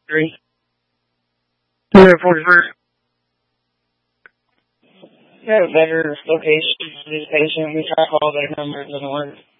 3. 241st. Yeah, better location for this patient. We try to call their number, it doesn't work.